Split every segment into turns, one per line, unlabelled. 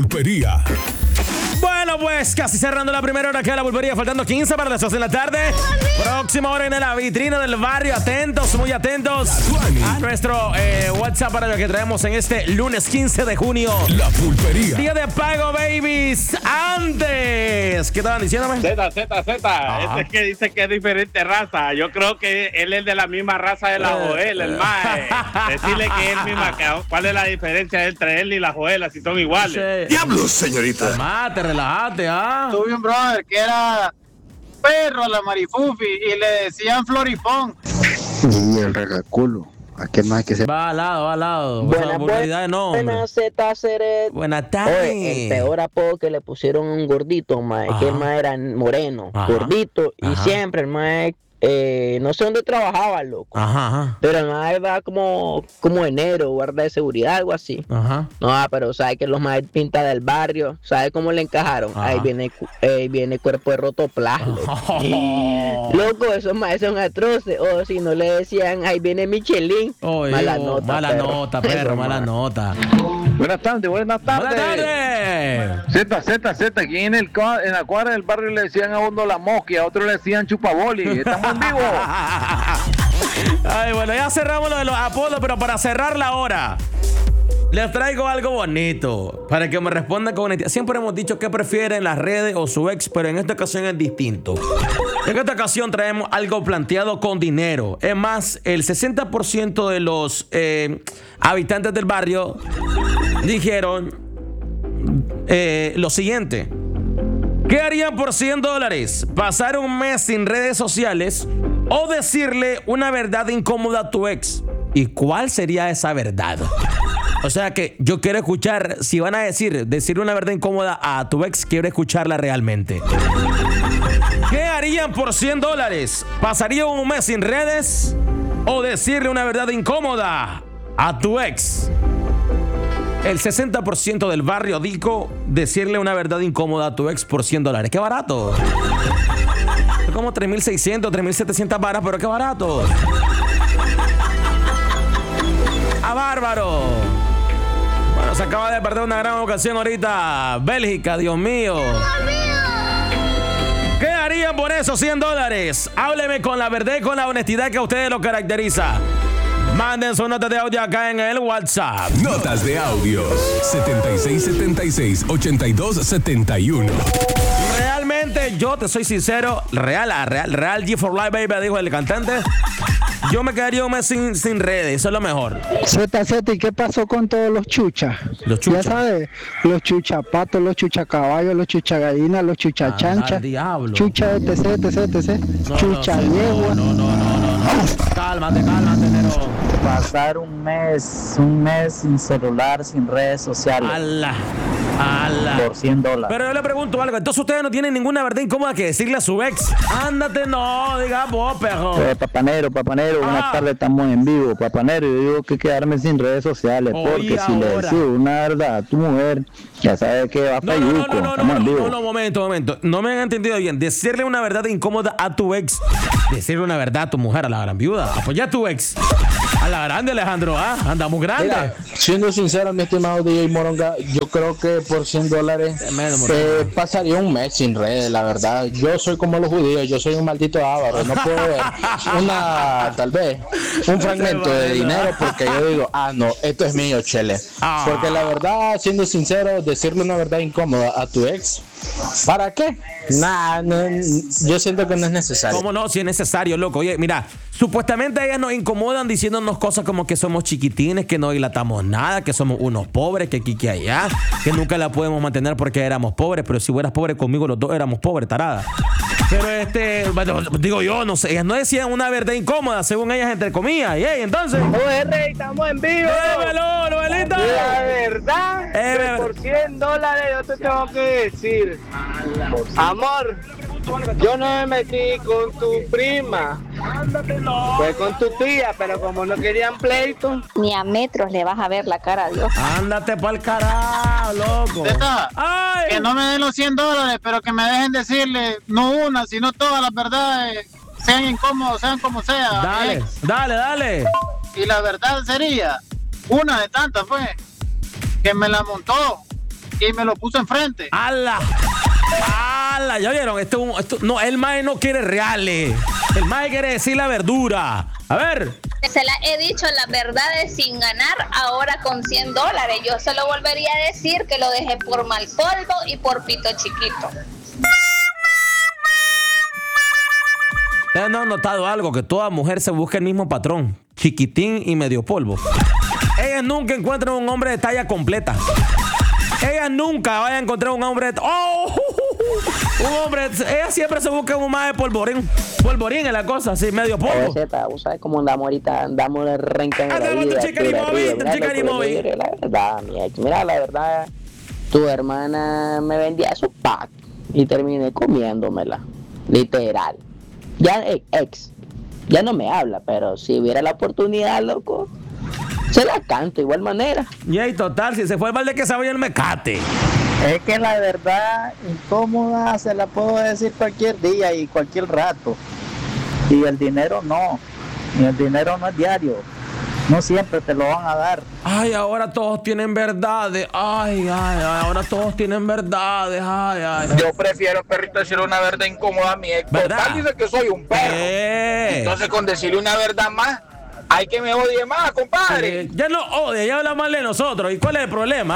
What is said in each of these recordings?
Pulpería.
Bueno, pues casi cerrando la primera hora que la pulpería, faltando 15 para las 2 de la tarde. Próxima hora en la vitrina del barrio. Atentos, muy atentos a nuestro WhatsApp para lo que traemos en este lunes 15 de junio.
La pulpería.
Día de pago, babies. Antes, ¿qué estaban diciéndome?
Z. Ese es que dice que es diferente raza. Yo creo que él es de la misma raza de la Joel, el mae. Decirle que es el misma. ¿Cuál es la diferencia entre él y la Joel? Si son iguales.
¡Diablos, señorita!
Mate, relájate,
Tuve un brother que era perro a la marifufi y le decían floripón.
Y el regaculo. Aquel más que se
Va al lado.
Buenas
tardes.
Oye, el peor apodo que le pusieron a un gordito, mae, que el mae era moreno, gordito, y siempre el mae, no sé dónde trabajaba, loco. Pero el mae va como enero, guarda de seguridad, algo así. No, pero sabe que los maes pinta del barrio, ¿sabe cómo le encajaron? Ahí viene cuerpo de rotoplas, loco. Loco, esos maes son atroces. O si no le decían, ahí viene Michelin. Mala nota, perro.
Buenas tardes. Z, aquí en la cuadra del barrio le decían a uno la mosca y a otro le decían chupaboli. Estamos en vivo.
Ay, bueno, ya cerramos lo de los apodos, pero para cerrar la hora, les traigo algo bonito para que me respondan con honestidad. Siempre hemos dicho que prefieren las redes o su ex, pero en esta ocasión es distinto. En esta ocasión traemos algo planteado con dinero. Es más, el 60% de los habitantes del barrio dijeron lo siguiente. ¿Qué harían por $100? ¿Pasar un mes sin redes sociales o decirle una verdad incómoda a tu ex? ¿Y cuál sería esa verdad? O sea que yo quiero escuchar, si van a decirle una verdad incómoda a tu ex, quiero escucharla realmente. ¿Qué harían por $100? ¿Pasarían un mes sin redes o decirle una verdad incómoda a tu ex? El 60% del barrio dijo decirle una verdad incómoda a tu ex por $100. ¡Qué barato! Es como 3.600, 3.700 varas, pero qué barato. ¡A bárbaro! Bueno, se acaba de perder una gran ocasión ahorita. Bélgica, Dios mío. ¿Qué harían por esos $100? Hábleme con la verdad y con la honestidad que a ustedes lo caracteriza. Manden su nota de audio acá en el WhatsApp.
Notas de audio 7676-8271.
Realmente, yo te soy sincero, real G for Life, baby, dijo el cantante. Yo me quedaría un mes sin redes, eso es lo mejor.
ZZ, ¿y qué pasó con todos los chuchas?
Los chuchas.
Ya sabes, los chuchapatos, los chuchacaballos, los chuchagallinas, los chuchachanchas, chucha etc. Chucha yegua.
No. Cálmate, Nero.
Pasar un mes sin celular, sin redes sociales.
¡Hala!
Por $100.
Pero yo le pregunto algo. Entonces ustedes no tienen ninguna verdad incómoda que decirle a su ex. Ándate, no, diga vos, perro.
Papanero, buenas tardes, estamos en vivo. Papanero, yo digo que quedarme sin redes sociales. Porque si le decís una verdad a tu mujer, ya sabes que va a falluco.
No, momento. No me han entendido bien. Decirle una verdad incómoda a tu ex. Decirle una verdad a tu mujer, a la gran viuda. Apoya a tu ex. A la grande, Alejandro, anda muy grande.
Mira, siendo sincero, mi estimado DJ Moronga, yo creo que por $100 pasaría un mes sin redes, la verdad. Yo soy como los judíos, yo soy un maldito avaro. No puedo ver tal vez un fragmento de dinero porque yo digo, no, esto es mío, chele. Porque la verdad, siendo sincero, decirle una verdad incómoda a tu ex, ¿para qué? Yo siento que no es necesario.
¿Cómo no? Si es necesario, loco. Oye, mira, supuestamente ellas nos incomodan diciéndonos cosas como que somos chiquitines, que no dilatamos nada, que somos unos pobres, que aquí, que allá, que nunca la podemos mantener porque éramos pobres, pero si fueras pobre conmigo, los dos éramos pobres, tarada. Pero bueno, digo yo, no sé, ellas no decían una verdad incómoda, según ellas, entre comillas. Y entonces.
Oye, Rey, estamos en vivo.
Novelita.
La verdad, que por $100 yo te tengo que decir, amor, yo no me metí con tu prima, fue con tu tía, pero como no querían pleito.
Ni a metros le vas a ver la cara a Dios.
Ándate pa'l carajo, loco.
Que no me den los $100, pero que me dejen decirle no una, sino todas las verdades, sean incómodos, sean como sea.
Dale.
Y la verdad sería, una de tantas fue, que me la montó.
y me lo puso enfrente.
¡Hala! ¿Ya vieron? No, el mae no quiere reales. El mae quiere decir la verdura. A ver.
Se la he dicho las verdades sin ganar, ahora con $100. Yo se lo volvería a decir que lo dejé por mal polvo y por pito chiquito.
¿Ustedes no han notado algo? Que toda mujer se busca el mismo patrón. Chiquitín y medio polvo. Ellas nunca encuentran un hombre de talla completa. Ellas nunca van a encontrar un hombre de... ¡Oh! Un hombre... Ella siempre se busca un más de polvorín. Polvorín es la cosa, así, medio polvo.
¿Vos sabes cómo andamos ahorita? Andamos de renca en la vida. Mira, la verdad, tu hermana me vendía su pack y terminé comiéndomela. Literal. Ya ya no me habla, pero si hubiera la oportunidad, loco, se la canto de igual manera.
Y ahí total, si se fue el mal de que sabe el mecate.
Es que la verdad incómoda se la puedo decir cualquier día y cualquier rato. Y el dinero no. Y el dinero no es diario. No siempre te lo van a dar.
Ay, ahora todos tienen verdades. Ay, ahora todos tienen verdades. Ay.
Yo prefiero, perrito, decirle una verdad incómoda a mi ex. Total dice que soy un perro. Entonces, con decirle una verdad más, hay que me odie más, compadre.
Ya no odia, ya habla mal de nosotros. ¿Y cuál es el problema?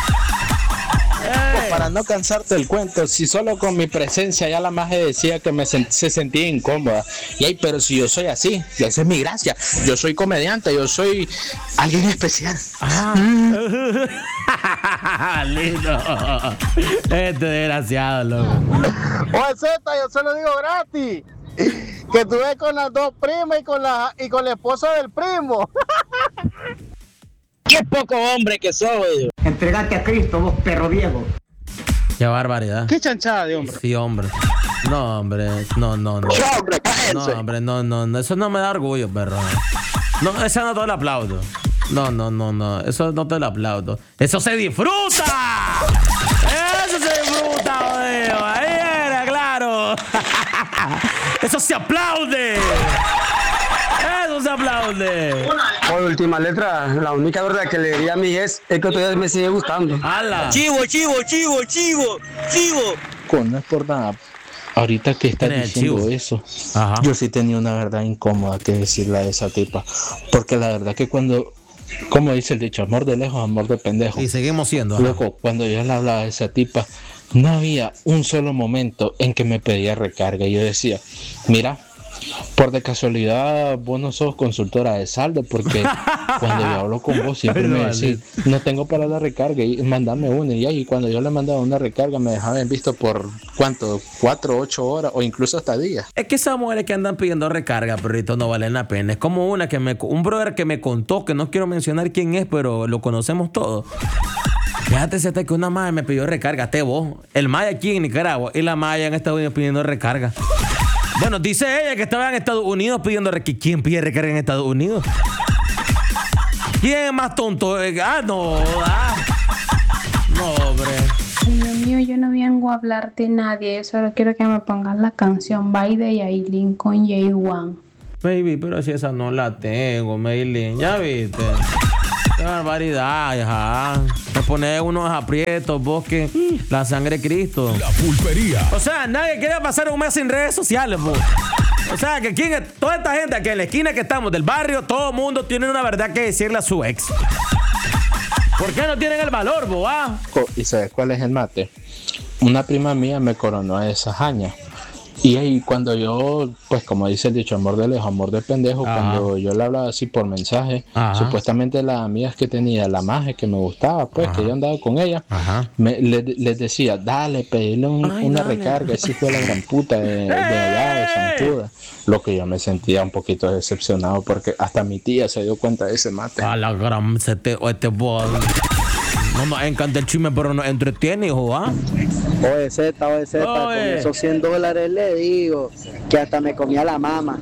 Pues para no cansarte el cuento, si solo con mi presencia ya la maje decía que se sentía incómoda. Y ay, pero si yo soy así, y esa es mi gracia. Yo soy comediante, yo soy alguien especial.
Lindo. Este desgraciado, loco.
Oye, Zeta, yo se lo digo gratis. Que estuve con las dos primas y con la esposa del primo.
¡Qué poco hombre que soy!
Entregate a Cristo, vos perro viejo.
Qué barbaridad.
Qué chanchada de hombre.
Sí, hombre. No, hombre. No.
Hombre, cállense.
No, hombre, no. Eso no me da orgullo, perro. No, eso no te lo aplaudo. No. Eso no te lo aplaudo. ¡Eso se disfruta! ¡Eso se disfruta, joder! Ahí era, claro. ¡Eso se aplaude! ¡Eso se aplaude!
Por última letra, la única verdad que le diría a mi ex es que todavía me sigue gustando.
¡Hala!
¡Chivo!
No es por nada. Ahorita que estás diciendo eso, yo sí tenía una verdad incómoda que decirle a esa tipa. Porque la verdad que cuando, como dice el dicho, amor de lejos, amor de pendejo.
Y seguimos siendo.
Loco, cuando yo le hablaba a esa tipa, no había un solo momento en que me pedía recarga. Y yo decía, mira, por de casualidad vos no sos consultora de saldo, porque cuando yo hablo con vos siempre me decís, no tengo para la recarga y mandame una, y cuando yo le mandaba una recarga me dejaban visto por ¿cuánto? 4, 8 horas o incluso hasta días.
Es que esas mujeres que andan pidiendo recarga, perrito, no valen la pena. Es como un brother que me contó, que no quiero mencionar quién es, pero lo conocemos todos. Fíjate, que una madre me pidió recarga, vos, el maya aquí en Nicaragua y la maya en Estados Unidos pidiendo recarga. Bueno, dice ella que estaba en Estados Unidos pidiendo recarga. ¿Quién pide recarga en Estados Unidos? ¿Quién es más tonto? No, hombre.
Dios mío, yo no vengo a hablar de nadie. Yo solo quiero que me pongan la canción Bye de Yailin con J1.
Baby, pero si esa no la tengo, Maylin. Ya viste. Qué barbaridad, hija. Me pone unos aprietos, vos que la sangre de Cristo.
La pulpería.
O sea, nadie quiere pasar un mes sin redes sociales, vos. O sea, que toda esta gente aquí en la esquina que estamos del barrio, todo el mundo tiene una verdad que decirle a su ex. ¿Por qué no tienen el valor, vos?
¿Y sabes cuál es el mate? Una prima mía me coronó a esa haña. Y ahí cuando yo, pues como dice el dicho, amor de lejos, amor de pendejo, cuando yo le hablaba así por mensaje, supuestamente las amigas que tenía, la maje que me gustaba, pues que yo andaba con ella, les decía, dale, pedile una recarga, ese fue la gran puta de allá, de Zancuda. Lo que yo me sentía un poquito decepcionado porque hasta mi tía se dio cuenta de ese mate.
A la gran boy. No nos encanta el chisme, pero nos entretiene, hijo,
Oye, Zeta, con esos $100 le digo que hasta me comía la mama.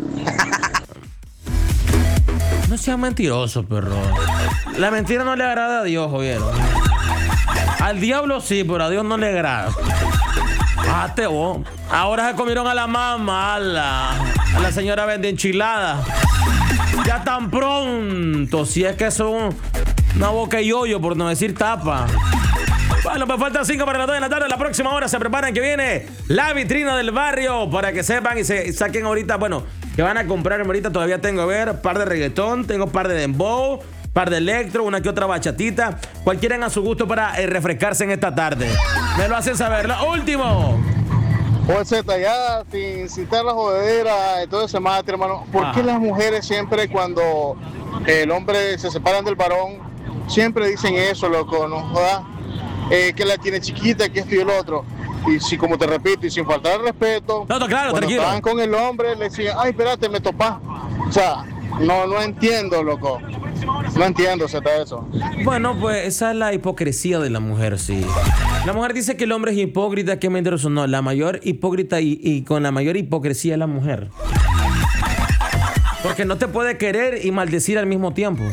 No seas mentiroso, perro. La mentira no le agrada a Dios, ¿oyeron? Al diablo sí, pero a Dios no le agrada. Bájate vos. Ahora se comieron a la mamá, a la señora vende enchiladas. Ya tan pronto, si es que son una boca y hoyo, por no decir tapa. Bueno, pues faltan 5 para las 2 de la tarde. La próxima hora se preparan que viene la vitrina del barrio para que sepan y se saquen ahorita, bueno, que van a comprar ahorita. Todavía tengo, a ver, par de reggaetón, tengo par de dembow, par de electro, una que otra bachatita. Cualquiera a su gusto para refrescarse en esta tarde. Me lo hacen saber. Lo último.
Pues ya sin citar la jodedera, entonces se mata, hermano. ¿Por qué las mujeres siempre cuando el hombre se separan del varón, siempre dicen eso, loco, no jodas? Que la tiene chiquita, que esto y el otro. Y si, como te repito, y sin faltar el respeto,
claro,
cuando
tranquilo.
estaban con el hombre, le decían, ay, espérate, me topás. O sea, no entiendo, loco. No entiendo, se está eso.
Bueno, pues esa es la hipocresía de la mujer, sí. La mujer dice que el hombre es hipócrita, que mentiroso. No, la mayor hipócrita y con la mayor hipocresía es la mujer. Porque no te puede querer y maldecir al mismo tiempo.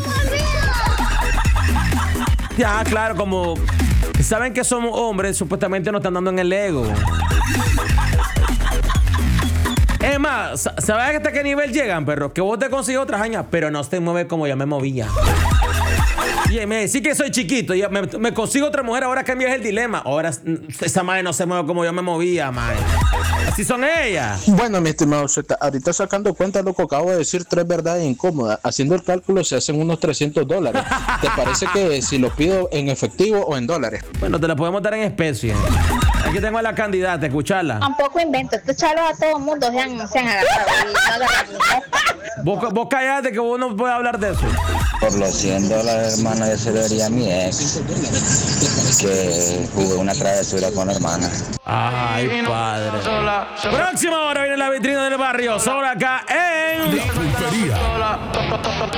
Ya, claro, como saben que somos hombres, supuestamente nos están dando en el ego. Es más, ¿sabes hasta qué nivel llegan, perro? Que vos te consigues otras años, pero no te mueves como yo me movía. Y me decís que soy chiquito, y me consigo otra mujer, ahora cambias el dilema. Ahora esa madre no se mueve como yo me movía, madre. Así son ellas.
Bueno, mi estimado Z, ahorita sacando cuenta, loco, acabo de decir 3 verdades incómodas. Haciendo el cálculo se hacen unos $300. ¿Te parece que si lo pido en efectivo o en dólares?
Bueno, te la podemos dar en especie. Aquí tengo a la candidata, escucharla.
Tampoco invento, escucharlo a todo el mundo, se han agarrado.
Vos callate que vos no puedes hablar de eso.
Por los $100, hermano, yo se lo daría a mi ex, que jugué una travesura con la hermana.
Ay, padre. Próxima hora viene la vitrina del barrio, solo acá en...
La Pulpería.